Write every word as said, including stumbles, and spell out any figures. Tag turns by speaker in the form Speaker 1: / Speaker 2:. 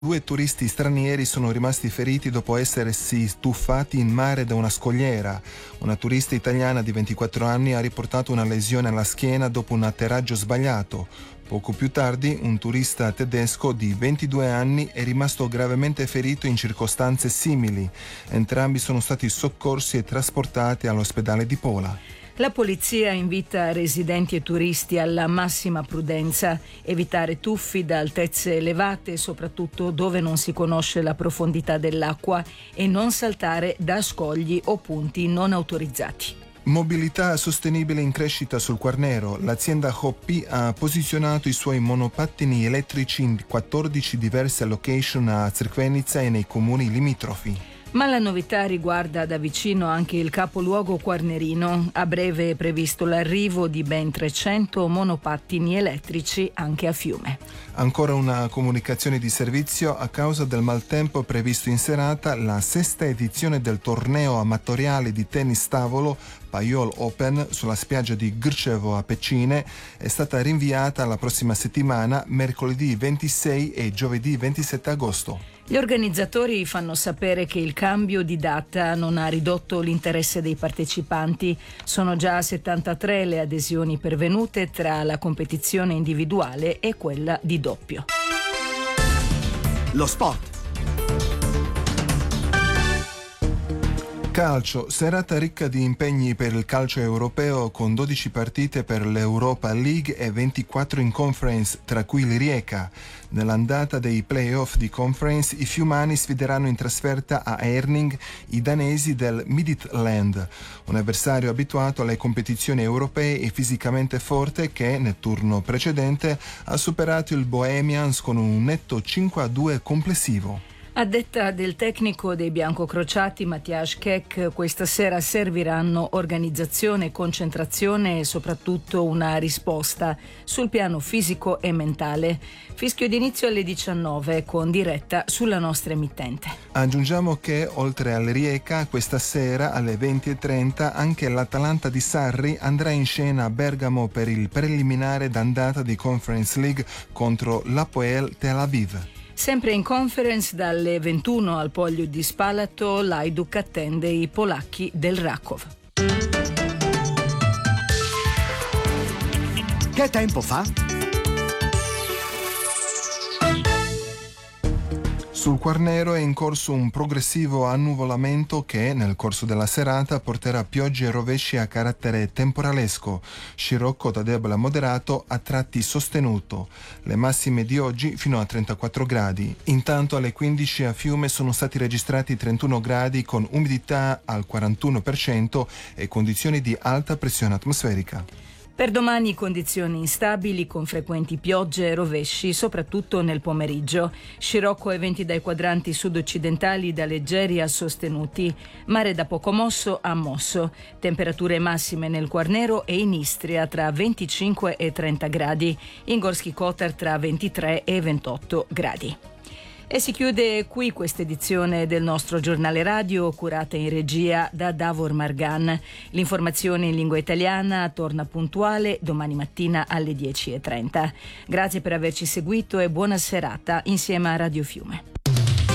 Speaker 1: Due turisti stranieri sono rimasti feriti dopo essersi tuffati in mare da una scogliera. Una turista italiana di ventiquattro anni ha riportato una lesione alla schiena dopo un atterraggio sbagliato. Poco più tardi, un turista tedesco di ventidue anni è rimasto gravemente ferito in circostanze simili. Entrambi sono stati soccorsi e trasportati all'ospedale di Pola.
Speaker 2: La polizia invita residenti e turisti alla massima prudenza, evitare tuffi da altezze elevate, soprattutto dove non si conosce la profondità dell'acqua, e non saltare da scogli o punti non autorizzati.
Speaker 1: Mobilità sostenibile in crescita sul Quarnero. L'azienda Hoppi ha posizionato i suoi monopattini elettrici in quattordici diverse location a Crkvenica e nei comuni limitrofi.
Speaker 2: Ma la novità riguarda da vicino anche il capoluogo quarnerino. A breve è previsto l'arrivo di ben trecento monopattini elettrici anche a Fiume.
Speaker 1: Ancora una comunicazione di servizio: a causa del maltempo previsto in serata, la sesta edizione del torneo amatoriale di tennis tavolo Paiol Open sulla spiaggia di Grčevo a Pecine è stata rinviata alla prossima settimana, mercoledì ventisei e giovedì ventisette agosto.
Speaker 2: Gli organizzatori fanno sapere che il cambio di data non ha ridotto l'interesse dei partecipanti. Sono già settantatré le adesioni pervenute tra la competizione individuale e quella di doppio.
Speaker 3: Lo sport.
Speaker 1: Calcio, serata ricca di impegni per il calcio europeo con dodici partite per l'Europa League e ventiquattro in Conference, tra cui il Rijeka. Nell'andata dei play-off di Conference i fiumani sfideranno in trasferta a Herning i danesi del Midtjylland, un avversario abituato alle competizioni europee e fisicamente forte che, nel turno precedente, ha superato il Bohemians con un netto cinque a due complessivo.
Speaker 2: A detta del tecnico dei biancocrociati Matjaž Kek, questa sera serviranno organizzazione, concentrazione e soprattutto una risposta sul piano fisico e mentale. Fischio d'inizio alle diciannove con diretta sulla nostra emittente.
Speaker 1: Aggiungiamo che oltre al Rijeka questa sera alle venti e trenta anche l'Atalanta di Sarri andrà in scena a Bergamo per il preliminare d'andata di Conference League contro l'Hapoel Tel Aviv.
Speaker 2: Sempre in Conference dalle ventuno al Poglio di Spalato, l'Hajduk attende i polacchi del Rakov.
Speaker 3: Che tempo fa?
Speaker 1: Sul Quarnero è in corso un progressivo annuvolamento che, nel corso della serata, porterà piogge e rovesci a carattere temporalesco, scirocco da debole a moderato, a tratti sostenuto. Le massime di oggi fino a trentaquattro gradi. Intanto alle quindici a Fiume sono stati registrati trentuno gradi con umidità al quarantuno per cento e condizioni di alta pressione atmosferica.
Speaker 2: Per domani condizioni instabili con frequenti piogge e rovesci, soprattutto nel pomeriggio. Scirocco e venti dai quadranti sud-occidentali da leggeri a sostenuti. Mare da poco mosso a mosso. Temperature massime nel Quarnero e in Istria tra venticinque e trenta gradi. In Gorski Kotar tra ventitré e ventotto gradi. E si chiude qui questa edizione del nostro giornale radio, curata in regia da Davor Margan. L'informazione in lingua italiana torna puntuale domani mattina alle dieci e trenta. Grazie per averci seguito e buona serata insieme a Radio Fiume.